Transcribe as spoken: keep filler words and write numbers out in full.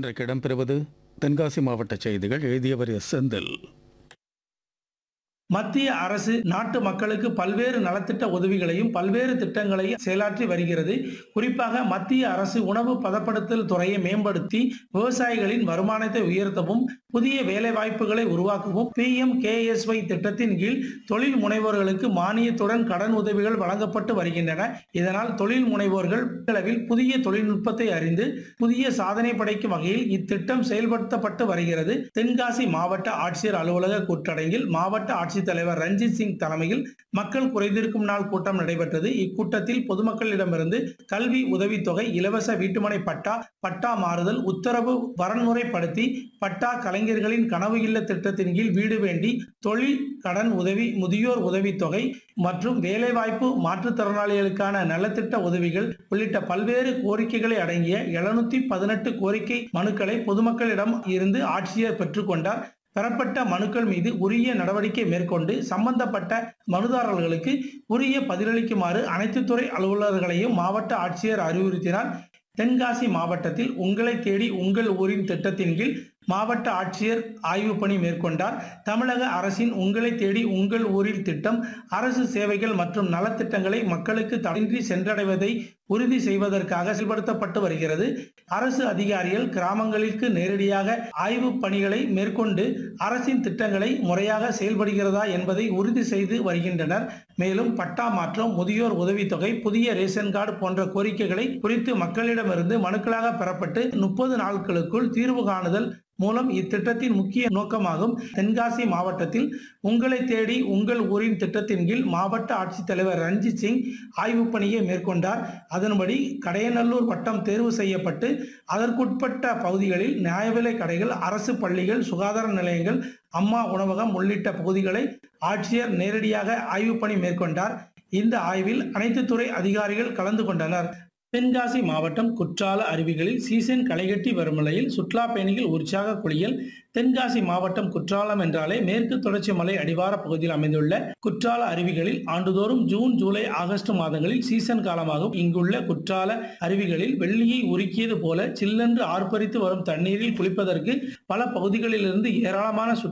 இன்றைக்கு இடம்பெறுவது தென்காசி மாவட்ட செய்திகள். எழுதியவர் எஸ் செந்தில். மத்திய அரசு நாட்டு மக்களுக்கு பல்வேறு நலத்திட்ட உதவிகளையும் பல்வேறு திட்டங்களையும் செயலாற்றி வருகிறது. குறிப்பாக மத்திய அரசு உணவு பதப்படுத்தல் துறையை மேம்படுத்தி விவசாயிகளின் வருமானத்தை உயர்த்தவும் புதிய வேலைவாய்ப்புகளை உருவாக்கவும் B M K S Y திட்டத்தின் கீழ் தொழில் முனைவோர்களுக்கு மானியத்துடன் கடன் உதவிகள் வழங்கப்பட்டு வருகின்றன. இதனால் தொழில் முனைவோர்கள் அளவில் புதிய தொழில்நுட்பத்தை அறிந்து புதிய சாதனை படைக்கும் வகையில் இத்திட்டம் செயல்படுத்தப்பட்டு வருகிறது. தென்காசி மாவட்ட ஆட்சியர் அலுவலக கூட்டரங்கில் மாவட்ட ஆட்சியர் தலைவர் ரஞ்சித் சிங் தலைமையில் மக்கள் குறைதீர்க்கும் நாள் கூட்டம் நடைபெற்றது. இக்கூட்டத்தில் பொதுமக்களிடமிருந்து கல்வி உதவித்தொகை, இலவச வீட்டுமனை பட்டா, பட்டா மாறுதல் உத்தரவு வரன்முறைப்படுத்தி பட்டா, கலைஞர்களின் கனவு இல்ல திட்டத்தின் கீழ் வீடு வேண்டி, தொழில் கடன் உதவி, முதியோர் உதவித்தொகை மற்றும் வேலைவாய்ப்பு, மாற்றுத்திறனாளிகளுக்கான நலத்திட்ட உதவிகள் உள்ளிட்ட பல்வேறு கோரிக்கைகளை அடங்கிய எழுநூத்தி பதினெட்டு கோரிக்கை மனுக்களை பொதுமக்களிடம் இருந்து ஆட்சியர் பெற்றுக்கொண்டார். பெறப்பட்ட மனுக்கள் மீது உரிய நடவடிக்கை மேற்கொண்டு சம்பந்தப்பட்ட மனுதாரர்களுக்கு உரிய பதிலளிக்குமாறு அனைத்து துறை அலுவலர்களையும் மாவட்ட ஆட்சியர் அறிவுறுத்தினார். தென்காசி மாவட்டத்தில் உங்களை தேடி உங்கள் ஊரின் திட்டத்தின் கீழ் மாவட்ட ஆட்சியர் ஆய்வு பணி மேற்கொண்டார். தமிழக அரசின் உங்களை தேடி உங்கள் ஊரில் திட்டம் அரசு சேவைகள் மற்றும் நலத்திட்டங்களை மக்களுக்கு தடையின்றி சென்றடைவதை உறுதி செய்வதற்காக செயல்படுத்தப்பட்டு வருகிறது. அரசு அதிகாரிகள் கிராமங்களுக்கு நேரடியாக ஆய்வு பணிகளை மேற்கொண்டு அரசின் திட்டங்களை முறையாக செயல்படுகிறதா என்பதை உறுதி செய்து வருகின்றனர். மேலும் பட்டா மாற்றம், முதியோர் உதவித்தொகை, புதிய ரேஷன் கார்டு போன்ற கோரிக்கைகளை குறித்து மக்களிடமிருந்து மனுக்களாக பெறப்பட்டு முப்பது நாட்களுக்குள் தீர்வு காணுதல் மூலம் இத்திட்டத்தின் முக்கிய நோக்கமாகும். தென்காசி மாவட்டத்தில் உங்களை தேடி உங்கள் ஊரின் திட்டத்தின் கீழ் மாவட்ட ஆட்சித்தலைவர் ரஞ்சித் சிங் ஆய்வு பணியை மேற்கொண்டார். அதன்படி கடையநல்லூர் வட்டம் தேர்வு செய்யப்பட்டு அதற்குட்பட்ட பகுதிகளில் நியாய விலை கடைகள், அரசு பள்ளிகள், சுகாதார நிலையங்கள், அம்மா உணவகம் உள்ளிட்ட பகுதிகளை ஆட்சியர் நேரடியாக ஆய்வு பணி மேற்கொண்டார். இந்த ஆய்வில் அனைத்து துறை அதிகாரிகள் கலந்து கொண்டனர். தென்காசி மாவட்டம் குற்றால அருவிகளில் சீசன் களைகட்டி வரும் நிலையில் சுற்றுலா பயணிகள் உற்சாக குளியல். தென்காசி மாவட்டம் குற்றாலம் என்றாலே மேற்கு தொடர்ச்சி மலை அடிவார பகுதியில் அமைந்துள்ள குற்றால அருவிகளில் ஆண்டுதோறும் ஜூன், ஜூலை, ஆகஸ்ட் மாதங்களில் சீசன் காலமாகும். இங்குள்ள குற்றால அருவிகளில் வெள்ளியை உருக்கியது போல சில்லென்று ஆர்ப்பரித்து வரும் தண்ணீரில் குளிப்பதற்கு பல பகுதிகளிலிருந்து ஏராளமான